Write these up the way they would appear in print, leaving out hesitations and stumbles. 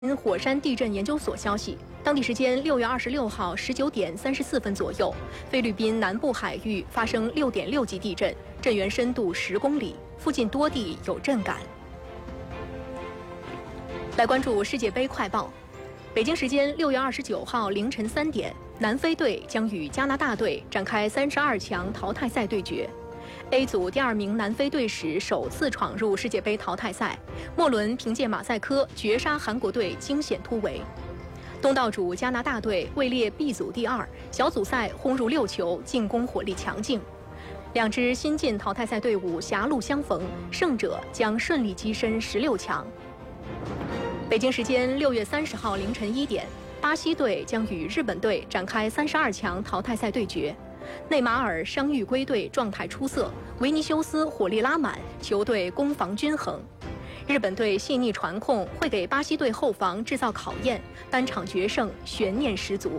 火山地震研究所消息，当地时间6月26号19点34分左右，菲律宾南部海域发生6.6级地震，震源深度10公里，附近多地有震感。来关注世界杯快报。北京时间6月29号凌晨3点，南非队将与加拿大队展开32强淘汰赛对决。A 组第2名南非队史首次闯入世界杯淘汰赛，末轮凭借马赛克绝杀韩国队，惊险突围。东道主加拿大队位列 B 组第2，小组赛轰入6球，进攻火力强劲。两支新晋淘汰赛队伍狭路相逢，胜者将顺利跻身16强。北京时间6月30号凌晨1点，巴西队将与日本队展开32强淘汰赛对决。内马尔伤愈归队，状态出色；维尼修斯火力拉满，球队攻防均衡。日本队细腻传控会给巴西队后防制造考验，单场决胜悬念十足。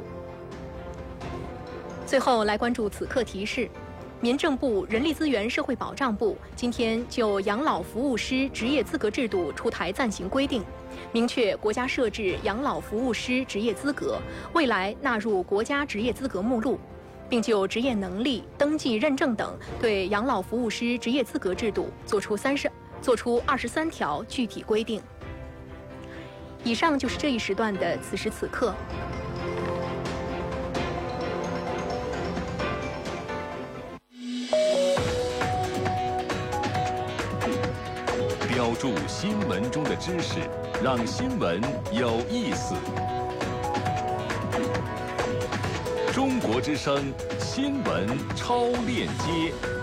最后来关注此刻提示：民政部人力资源社会保障部今天就养老服务师职业资格制度出台暂行规定，明确国家设置养老服务师职业资格，未来纳入国家职业资格目录，并就职业能力、登记认证等对养老服务师职业资格制度作出23条具体规定。以上就是这一时段的此时此刻。 标注新闻中的知识，让新闻有意思。中国之声新闻超链接。